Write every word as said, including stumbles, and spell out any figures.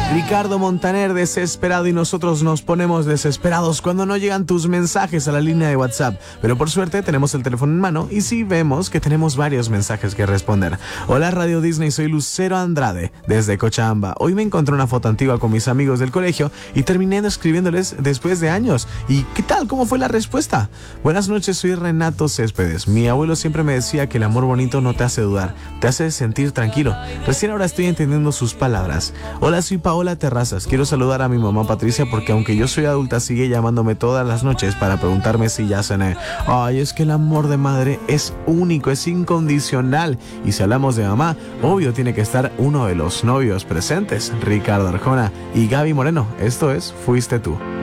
Ricardo Montaner, desesperado, y nosotros nos ponemos desesperados cuando no llegan tus mensajes a la línea de WhatsApp. Pero por suerte tenemos el teléfono en mano y sí vemos que tenemos varios mensajes que responder. Hola Radio Disney, soy Lucero Andrade, desde Cochabamba. Hoy me encontré una foto antigua con mis amigos del colegio y terminé escribiéndoles después de años. ¿Y qué tal? ¿Cómo fue la respuesta? Buenas noches, soy Renato Céspedes. Mi abuelo siempre me decía que el amor bonito no te hace dudar, te hace sentir tranquilo. Recién ahora estoy entendiendo sus palabras. Hola, soy Paola Terrazas. Quiero saludar a mi mamá Patricia porque aunque yo soy adulta sigue llamándome todas las noches para preguntarme si ya cené. Ay, es que el amor de madre es único, es incondicional. Y si hablamos de mamá, obvio tiene que estar uno de los novios presentes, Ricardo Arjona y Gaby Moreno. Esto es Fuiste Tú.